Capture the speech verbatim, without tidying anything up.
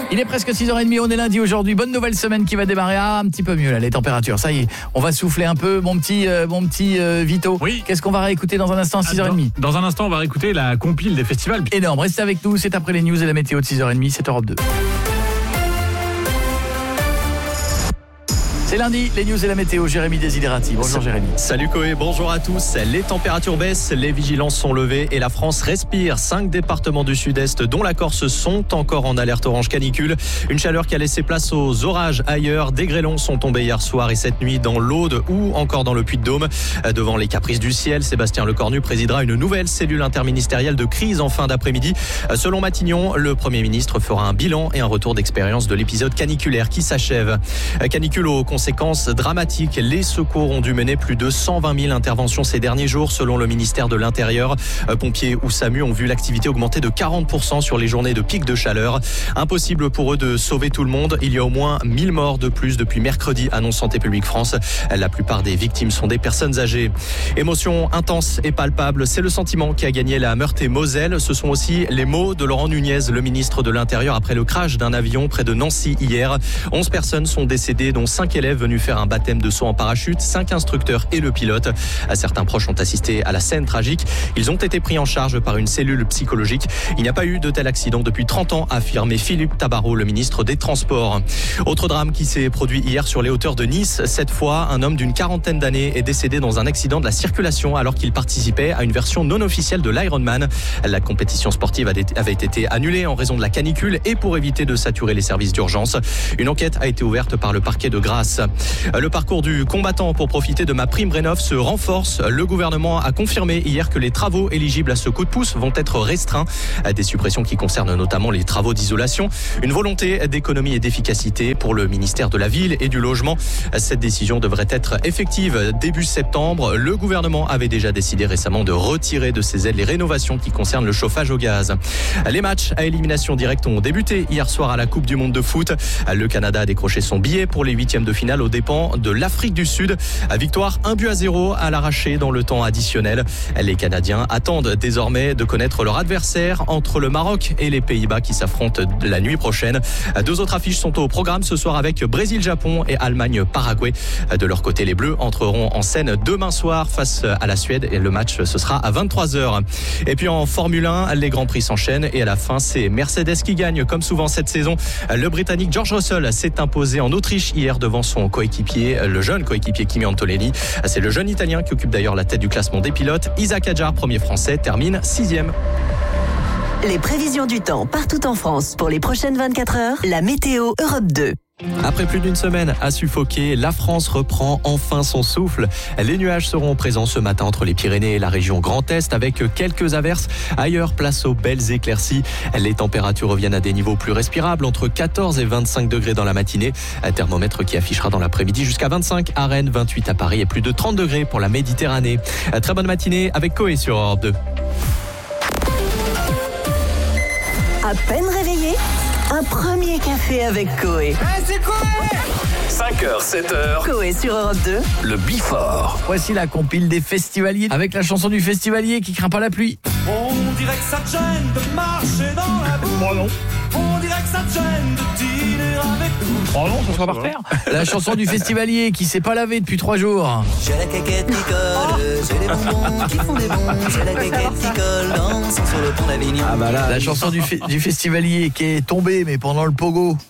Il est presque six heures trente, on est lundi aujourd'hui. Bonne nouvelle semaine qui va démarrer. Ah, un petit peu mieux là, les températures. Ça y est, on va souffler un peu. Mon petit, euh, mon petit euh, Vito. Oui. Qu'est-ce qu'on va réécouter dans un instant à six heures trente? Dans, dans un instant, on va réécouter la compile des festivals. Énorme. Restez avec nous. C'est après les news et la météo de six heures trente. C'est Europe deux. C'est lundi, les news et la météo, Jérémy Desiderati. Bonjour Jérémy. Salut Koé, bonjour à tous. Les températures baissent, les vigilances sont levées et la France respire. Cinq départements du sud-est, dont la Corse, sont encore en alerte orange canicule. Une chaleur qui a laissé place aux orages ailleurs. Des grêlons sont tombés hier soir et cette nuit dans l'Aude ou encore dans le Puy-de-Dôme. Devant les caprices du ciel, Sébastien Lecornu présidera une nouvelle cellule interministérielle de crise en fin d'après-midi. Selon Matignon, le Premier ministre fera un bilan et un retour d'expérience de l'épisode caniculaire qui s'achève. Canicule au conséquences dramatiques. Les secours ont dû mener plus de cent vingt mille interventions ces derniers jours selon le ministère de l'Intérieur. Pompiers ou SAMU ont vu l'activité augmenter de quarante pour cent sur les journées de pic de chaleur. Impossible pour eux de sauver tout le monde. Il y a au moins mille morts de plus depuis mercredi, annonce Santé publique France. La plupart des victimes sont des personnes âgées. Émotion intense et palpable, c'est le sentiment qui a gagné la Meurthe-et-Moselle. Ce sont aussi les mots de Laurent Nunez, le ministre de l'Intérieur, après le crash d'un avion près de Nancy hier. onze personnes sont décédées, dont cinq élèves venus faire un baptême de saut en parachute, cinq instructeurs et le pilote. Certains proches ont assisté à la scène tragique. Ils ont été pris en charge par une cellule psychologique. Il n'y a pas eu de tel accident depuis trente ans, a affirmé Philippe Tabarot, le ministre des Transports. Autre drame qui s'est produit hier sur les hauteurs de Nice. Cette fois, un homme d'une quarantaine d'années est décédé dans un accident de la circulation alors qu'il participait à une version non officielle de l'Ironman. La compétition sportive avait été annulée en raison de la canicule et pour éviter de saturer les services d'urgence. Une enquête a été ouverte par le parquet de Grasse. Le parcours du combattant pour profiter de ma prime rénov se renforce. Le gouvernement a confirmé hier que les travaux éligibles à ce coup de pouce vont être restreints. Des suppressions qui concernent notamment les travaux d'isolation. Une volonté d'économie et d'efficacité pour le ministère de la Ville et du Logement. Cette décision devrait être effective début septembre. Le gouvernement avait déjà décidé récemment de retirer de ses aides les rénovations qui concernent le chauffage au gaz. Les matchs à élimination directe ont débuté hier soir à la Coupe du Monde de foot. Le Canada a décroché son billet pour les huitièmes de finale aux dépens de l'Afrique du Sud. Victoire un but à zéro à l'arraché dans le temps additionnel. Les Canadiens attendent désormais de connaître leur adversaire entre le Maroc et les Pays-Bas qui s'affrontent la nuit prochaine. Deux autres affiches sont au programme ce soir avec Brésil-Japon et Allemagne-Paraguay. De leur côté, les Bleus entreront en scène demain soir face à la Suède et le match ce sera à vingt-trois heures. Et puis en Formule un, les Grands Prix s'enchaînent et à la fin, c'est Mercedes qui gagne comme souvent cette saison. Le Britannique George Russell s'est imposé en Autriche hier devant son coéquipier, le jeune coéquipier Kimi Antonelli. C'est le jeune Italien qui occupe d'ailleurs la tête du classement des pilotes. Isaac Hadjar, premier français, termine sixième. Les prévisions du temps partout en France pour les prochaines vingt-quatre heures. La météo Europe deux. Après plus d'une semaine à suffoquer, la France reprend enfin son souffle. Les nuages seront présents ce matin entre les Pyrénées et la région Grand Est avec quelques averses. Ailleurs, place aux belles éclaircies. Les températures reviennent à des niveaux plus respirables, entre quatorze et vingt-cinq degrés dans la matinée. Un thermomètre qui affichera dans l'après-midi jusqu'à vingt-cinq à Rennes, vingt-huit à Paris et plus de trente degrés pour la Méditerranée. Très bonne matinée avec Koé sur Europe deux. À peine réveillé, un premier café avec Koé. Hey, c'est Koé! cinq heures, sept heures. Koé sur Europe deux. Le Bifort. Voici la compile des festivaliers avec la chanson du festivalier qui craint pas la pluie. On dirait que ça te gêne de marcher dans la boue. Oh non. On dirait que ça te gêne de dîner avec nous. Oh non, ça sera par terre. La chanson du festivalier qui s'est pas lavé depuis trois jours. J'ai la caquette qui colle, j'ai les bonbons qui font des bons, j'ai la caquette qui colle, dansant sur le pont d'Avignon. Ah bah là, la chanson du, fe- du festivalier qui est tombée mais pendant le pogo.